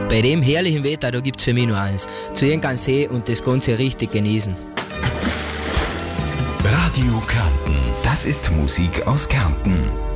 Bei dem herrlichen Wetter, da gibt's für mich nur eins. Zu irgendeinem See und das Ganze richtig genießen. Radio Kärnten, das ist Musik aus Kärnten.